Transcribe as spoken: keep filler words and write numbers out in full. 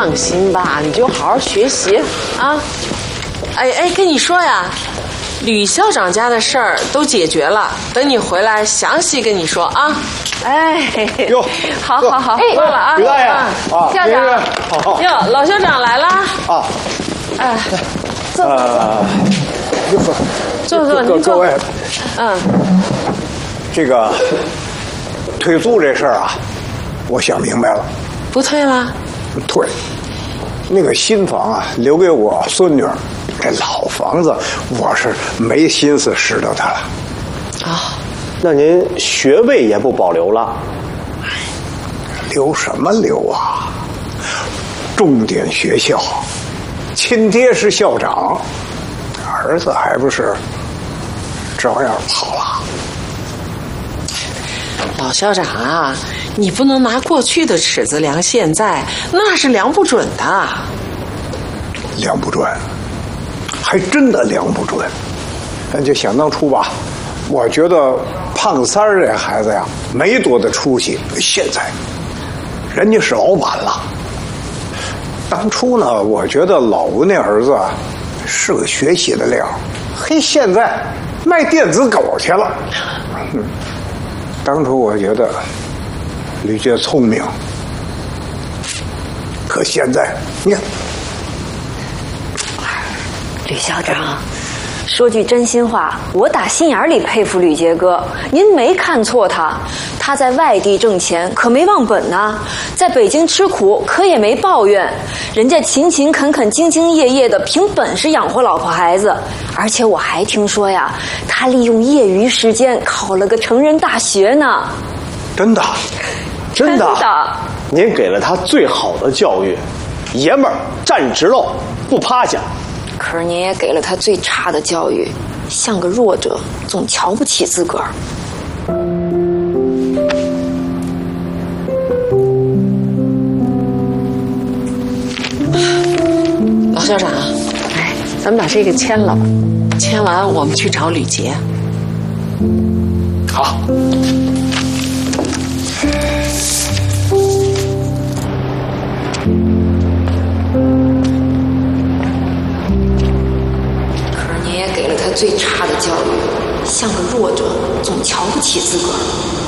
放心吧，你就好好学习啊。哎哎，跟你说呀，吕校长家的事儿都解决了，等你回来详细跟你说啊。哎， 哟， 好好好， 哎， 过了啊， 吕大爷啊，校长，好，哟，老校长来啦。啊，哎，坐坐，坐坐，您坐。 各位， 嗯， 这个退租这事儿啊，我想明白了。 不退了？ 退。那个新房啊，留给我孙女儿。这老房子，我是没心思拾掇它了。 啊，那您学位也不保留了？ 留什么留啊？重点学校，亲爹是校长，儿子还不是照样跑了。 老校长啊，你不能拿过去的尺子量现在，那是量不准的。 量不准，还真的量不准。那就想当初吧，我觉得胖三儿这孩子呀，没多大出息。现在，人家是老板了。当初呢，我觉得老吴那儿子啊，是个学习的料。嘿，现在卖电子狗去了。嗯，当初我觉得吕杰聪明，可现在你看。 吕校长，说句真心话，我打心眼里佩服吕杰哥，您没看错他。他在外地挣钱可没忘本呐，在北京吃苦可也没抱怨，人家勤勤恳恳、兢兢业业的，凭本事养活老婆孩子。而且我还听说呀，他利用业余时间考了个成人大学呢。 真的？ 真的？ 真的。 您给了他最好的教育，爷们儿站直喽，不趴下。 可是您也给了他最差的教育，像个弱者，总瞧不起自个儿。 老校长，哎，咱们把这个签了吧，签完我们去找吕杰。 好。 给了他最差的教育，像个弱者，总瞧不起自个儿。